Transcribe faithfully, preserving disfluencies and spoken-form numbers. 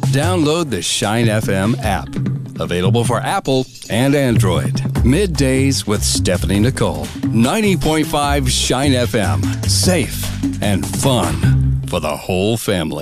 Download the Shine F M app. Available for Apple and Android. Middays with Stephanie Nicole. ninety point five Shine F M. Safe and fun for the whole family.